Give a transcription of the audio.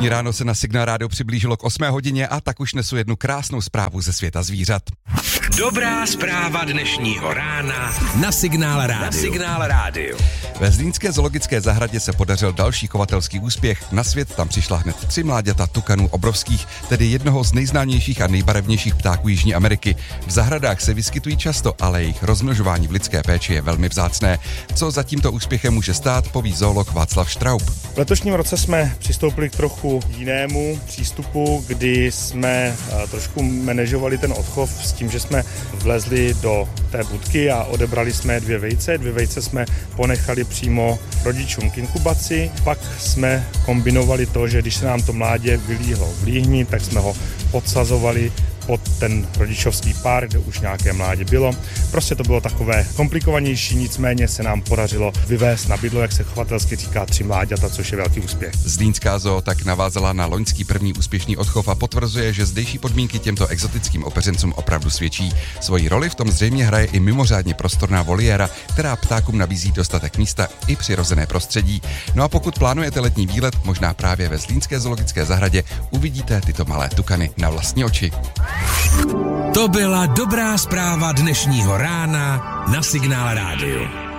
Dnešní ráno se na Signál Rádio přiblížilo k 8 hodině a tak už nesu jednu krásnou zprávu ze světa zvířat. Dobrá zpráva dnešního rána na Signál Rádio. Ve zlínské zoologické zahradě se podařil další chovatelský úspěch. Na svět tam přišla hned 3 mláďata tukanů obrovských, tedy jednoho z nejznámějších a nejbarevnějších ptáků Jižní Ameriky. V zahradách se vyskytují často, ale jejich rozmnožování v lidské péči je velmi vzácné. Co za tímto úspěchem může stát, poví zoolog Václav Štraub. V letošním roce jsme přistoupili k trochu jinému přístupu, kdy jsme trošku manažovali ten odchov s tím, že jsme vlezli do té budky a odebrali jsme 2 vejce. 2 vejce jsme ponechali přímo rodičům k inkubaci. Pak jsme kombinovali to, že když se nám to mládě vylíhlo v líhni, tak jsme ho podsazovali pod ten rodičovský pár, kde už nějaké mládě bylo. Prostě to bylo takové komplikovanější, nicméně se nám podařilo vyvést na bydlo, jak se chovatelsky říká, 3 mláďata, což je velký úspěch. Zlínská zoo tak navázala na loňský první úspěšný odchov a potvrzuje, že zdejší podmínky těmto exotickým opeřencům opravdu svědčí. Svoji roli v tom zřejmě hraje i mimořádně prostorná voliéra, která ptákům nabízí dostatek místa i přirozené prostředí. No a pokud plánujete letní výlet, možná právě ve zlínské zoologické zahradě uvidíte tyto malé tukany na vlastní oči. To byla dobrá zpráva dnešního rána na Signál Rádiu.